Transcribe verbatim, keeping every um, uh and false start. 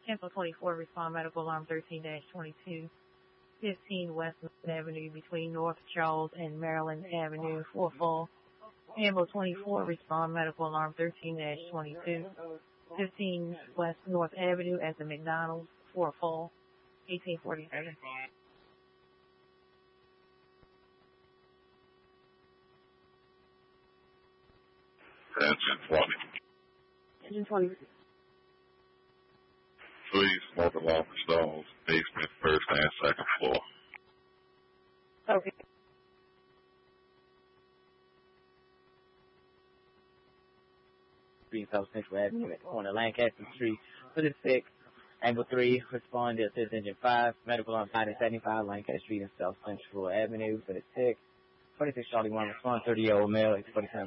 Tampa twenty-four, respond medical alarm thirteen dash twenty-two. fifteen West Avenue between North Charles and Maryland Avenue for fall. Tampa twenty-four, respond medical alarm thirteen dash twenty-two. fifteen West North Avenue at the McDonald's for fall. eighteen forty-seven. Engine twenty. Engine twenty. Please, smoke alarm for Stones, basement, first and second floor. Okay. Street South Central Avenue at the corner of Lancaster Street. For the six, Angle three, respond to assist engine five, medical alarm nine seventy-five, Lancaster Street and South Central Avenue. For the six, twenty-six Charlie one, respond thirty year old male, forty-seven